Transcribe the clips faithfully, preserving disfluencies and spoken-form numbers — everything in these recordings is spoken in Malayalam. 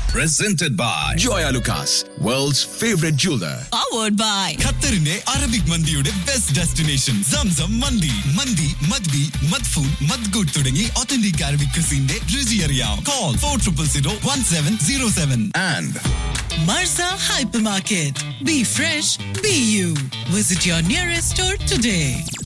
Presented by Joya Lucas, world's favorite jeweler. Powered by ഖത്തറിന്റെ അറബിക് മന്തിയുടെ ബെസ്റ്റ് ഡെസ്റ്റിനേഷൻ സംസം മന്തി. മന്തി മദ്ബി മദ്ഫൂൻ മദ്ഗുഡ് തുടങ്ങി ഒത്തന്റിക് അറബിക് ക്രിസിന്റെ രുചി അറിയാം. Call four triple zero one seven zero seven. And Marza Hypermarket. Be fresh, be you. Visit your nearest store today.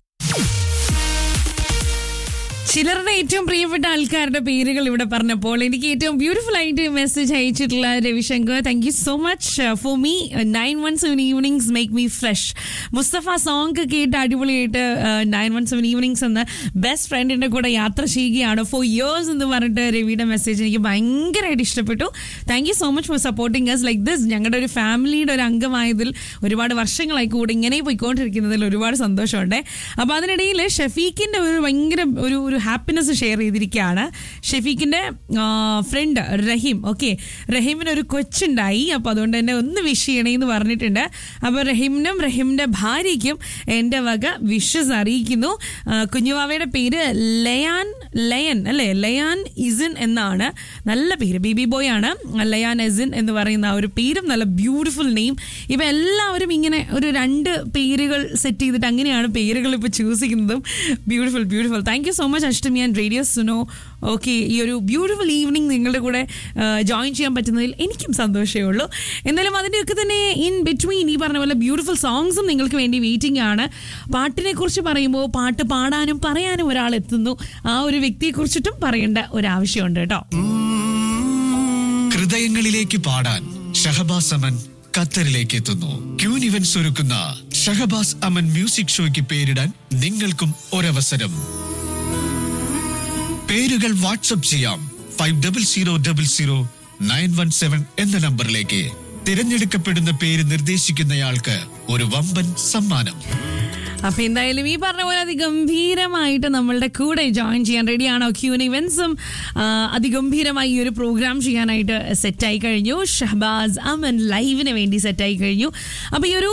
ചിലരുടെ ഏറ്റവും പ്രിയപ്പെട്ട ആൾക്കാരുടെ പേരുകൾ ഇവിടെ പറഞ്ഞപ്പോൾ എനിക്ക് ഏറ്റവും ബ്യൂട്ടിഫുൾ ആയിട്ട് message അയച്ചിട്ടുള്ള Ravishankar, thank you so much for me. Nine one seven evenings make me fresh. Mustafa song കേട്ട് അടിപൊളിയായിട്ട് നയൻ വൺ സെവൻ ഈവനിങ്സ് എന്ന ബെസ്റ്റ് ഫ്രണ്ടിന്റെ കൂടെ യാത്ര ചെയ്യുകയാണ് ഫോർ ഇയേഴ്സ് എന്ന് പറഞ്ഞിട്ട് രവിയുടെ മെസ്സേജ് എനിക്ക് ഭയങ്കരമായിട്ട് ഇഷ്ടപ്പെട്ടു. Thank you so much for supporting us like this. ഞങ്ങളുടെ ഒരു ഫാമിലിയുടെ ഒരു അംഗമായതിൽ ഒരുപാട് വർഷങ്ങളായി കൂടെ ഇങ്ങനെ പോയിക്കൊണ്ടിരിക്കുന്നതിൽ ഒരുപാട് സന്തോഷമുണ്ട്. അപ്പോൾ അതിനിടയിൽ ഷഫീഖിന്റെ ഒരു ഭയങ്കര ഒരു ഒരു ഹാപ്പിനെസ് ഷെയർ ചെയ്തിരിക്കുകയാണ്. ഷഫീഖിന്റെ ഫ്രണ്ട് റഹീം, ഓക്കെ, റഹീമിന് ഒരു കൊച്ചുണ്ടായി. അപ്പോൾ അതുകൊണ്ട് തന്നെ ഒന്ന് വിഷ് ചെയ്യണേന്ന് പറഞ്ഞിട്ടുണ്ട്. അപ്പോൾ റഹീമിനും റഹീമിന്റെ ഭാര്യയ്ക്കും എൻ്റെ വക വിഷസ് അറിയിക്കുന്നു. കുഞ്ഞുവാവയുടെ പേര് ലയാൻ ലയൻ അല്ലേ ലയാൻ ഇസിൻ എന്നാണ്. നല്ല പേര്, ബേബി ബോയ് ആണ്. ലയാൻ ഇസിൻ എന്ന് പറയുന്ന ആ ഒരു പേരും നല്ല ബ്യൂട്ടിഫുൾ നെയിം. ഇപ്പം എല്ലാവരും ഇങ്ങനെ ഒരു രണ്ട് പേരുകൾ സെറ്റ് ചെയ്തിട്ട് അങ്ങനെയാണ് പേരുകൾ ഇപ്പോൾ ചൂസ് ചെയ്യുന്നതും. Beautiful beautiful thank you so much Ashtami and radio Suno. Okay, ഈ ഒരു ബ്യൂട്ടിഫുൾ ഈവനിങ് നിങ്ങളുടെ കൂടെ ജോയിൻ ചെയ്യാൻ പറ്റുന്നതിൽ എനിക്കും സന്തോഷമേ ഉള്ളൂ. എന്നാലും അതിൻ്റെയൊക്കെ തന്നെ ഇൻ ബിറ്റ്വീൻ ഈ പറഞ്ഞ പോലെ ബ്യൂട്ടിഫുൾ സോങ്സും നിങ്ങൾക്ക് വേണ്ടി വെയിറ്റിംഗ് ആണ്. പാട്ടിനെ കുറിച്ച് പറയുമ്പോൾ പാട്ട് പാടാനും പറയാനും ഒരാൾ എത്തുന്നു. ആ ഒരു വ്യക്തിയെക്കുറിച്ചിട്ടും പറയേണ്ട ഒരാവശ്യമുണ്ട് കേട്ടോ. ഹൃദയങ്ങളിലേക്ക് പാടാൻ ഷഹബാസ് അമൻ ഖത്തറിലേക്ക് എത്തുന്നു. ക്യൂൻ ഇവന്റ്സ് ഒരുക്കുന്ന ഷഹബാസ് അമൻ മ്യൂസിക് ഷോയ്ക്ക് പേരിടാൻ നിങ്ങൾക്കും ഒരവസരം. പേരുകൾ വാട്സ്ആപ്പ് ചെയ്യാം five double zero double zero nine one seven എന്ന നമ്പറിലേക്ക്. തിരഞ്ഞെടുക്കപ്പെടുന്ന പേര് നിർദ്ദേശിക്കുന്നയാൾക്ക് ഒരു വമ്പൻ സമ്മാനം. അപ്പൊ എന്തായാലും ഈ പറഞ്ഞ പോലെ അതിഗംഭീരമായിട്ട് നമ്മളുടെ കൂടെ ജോയിൻ ചെയ്യാൻ റെഡിയാണോ? ക്യൂൻ ഇവന്റ്സും അതിഗംഭീരമായി ഈ ഒരു പ്രോഗ്രാം ചെയ്യാനായിട്ട് സെറ്റായി കഴിഞ്ഞു. ഷഹബാസ് അമൻ ലൈവിന് വേണ്ടി സെറ്റായി കഴിഞ്ഞു. അപ്പോൾ ഈ ഒരു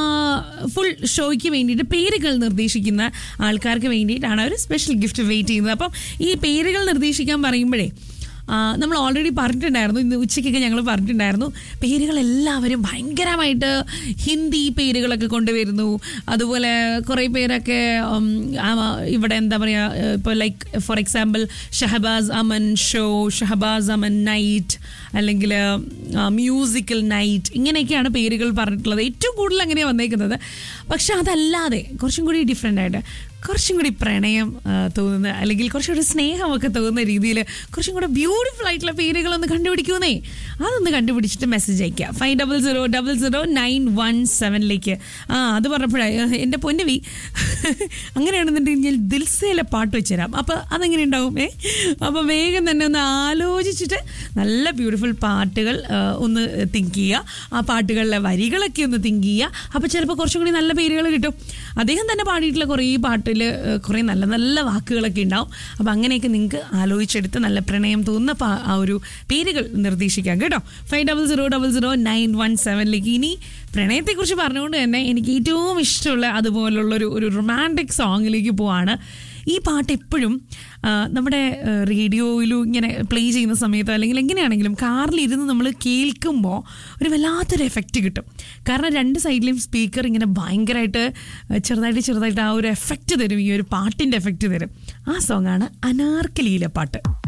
ഫുൾ ഷോയ്ക്ക് വേണ്ടിയിട്ട് പേരുകൾ നിർദ്ദേശിക്കുന്ന ആൾക്കാർക്ക് വേണ്ടിയിട്ടാണ് ഒരു സ്പെഷ്യൽ ഗിഫ്റ്റ് വെയിറ്റ് ചെയ്യുന്നത്. അപ്പം ഈ പേരുകൾ നിർദ്ദേശിക്കാൻ പറയുമ്പോഴേ നമ്മൾ ഓൾറെഡി പറഞ്ഞിട്ടുണ്ടായിരുന്നു, ഇന്ന് ഉച്ചയ്ക്കൊക്കെ ഞങ്ങൾ പറഞ്ഞിട്ടുണ്ടായിരുന്നു, പേരുകളെല്ലാവരും ഭയങ്കരമായിട്ട് ഹിന്ദി പേരുകളൊക്കെ കൊണ്ടുവരുന്നു. അതുപോലെ കുറേ പേരൊക്കെ ഇവിടെ എന്താ പറയുക, ഇപ്പോൾ like for example Shahbaz Aman show, Shahbaz Aman night, അല്ലെങ്കിൽ മ്യൂസിക്കൽ നൈറ്റ്, ഇങ്ങനെയൊക്കെയാണ് പേരുകൾ പറഞ്ഞിട്ടുള്ളത്. ഏറ്റവും കൂടുതൽ അങ്ങനെയാണ് വന്നേക്കുന്നത്. പക്ഷെ അതല്ലാതെ കുറച്ചും കൂടി ഡിഫറെൻ്റ് ആയിട്ട് കുറച്ചും കൂടി പ്രണയം തോന്നുന്ന, അല്ലെങ്കിൽ കുറച്ചുകൂടി സ്നേഹമൊക്കെ തോന്നുന്ന രീതിയിൽ കുറച്ചും കൂടെ ബ്യൂട്ടിഫുൾ ആയിട്ടുള്ള പേരുകളൊന്ന് കണ്ടുപിടിക്കുന്നേ. അതൊന്ന് കണ്ടുപിടിച്ചിട്ട് മെസ്സേജ് അയക്കുക five double zero double zero nine one സെവനിലേക്ക്. ആ അത് പറഞ്ഞപ്പോഴാണ് എൻ്റെ പൊന്നവി, അങ്ങനെയാണെന്നുണ്ടെങ്കിൽ ഞാൻ ദിൽസയിലെ പാട്ട് വെച്ചുതരാം. അപ്പോൾ അതെങ്ങനെ ഉണ്ടാവും? ഏ അപ്പോൾ വേഗം തന്നെ ഒന്ന് ആലോചിച്ചിട്ട് നല്ല ബ്യൂട്ടിഫുൾ പാട്ടുകൾ ഒന്ന് തിങ്ക് ചെയ്യുക. ആ പാട്ടുകളിലെ വരികളൊക്കെ ഒന്ന് തിങ്ക് ചെയ്യുക. അപ്പോൾ ചിലപ്പോൾ കുറച്ചും കൂടി നല്ല പേരുകൾ കിട്ടും. അദ്ദേഹം തന്നെ പാടിയിട്ടുള്ള കുറേ പാട്ട് കുറേ നല്ല നല്ല വാക്കുകളൊക്കെ ഉണ്ടാവും. അപ്പം അങ്ങനെയൊക്കെ നിങ്ങൾക്ക് ആലോചിച്ചെടുത്ത് നല്ല പ്രണയം തോന്നുന്ന ആ ഒരു പേരുകൾ നിർദ്ദേശിക്കാം കേട്ടോ. Five double zero double zero nine one സെവനിലേക്ക്. ഇനി പ്രണയത്തെക്കുറിച്ച് പറഞ്ഞുകൊണ്ട് തന്നെ എനിക്ക് ഏറ്റവും ഇഷ്ടമുള്ള അതുപോലുള്ളൊരു ഒരു റൊമാൻറ്റിക് സോങ്ങിലേക്ക് പോവാണ്. ഈ പാട്ട് എപ്പോഴും നമ്മുടെ റേഡിയോയിലും ഇങ്ങനെ പ്ലേ ചെയ്യുന്ന സമയത്ത്, അല്ലെങ്കിൽ എങ്ങനെയാണെങ്കിലും കാറിലിരുന്ന് നമ്മൾ കേൾക്കുമ്പോൾ ഒരു വല്ലാത്തൊരു എഫക്റ്റ് കിട്ടും. കാരണം രണ്ട് സൈഡിലെയും സ്പീക്കർ ഇങ്ങനെ ഭയങ്കരമായിട്ട് ചെറുതായിട്ട് ചെറുതായിട്ട് ആ ഒരു എഫക്റ്റ് തരും, ഈ ഒരു പാട്ടിൻ്റെ എഫക്റ്റ് തരും. ആ സോങ്ങാണ് അനാർക്കലിയിലെ പാട്ട്.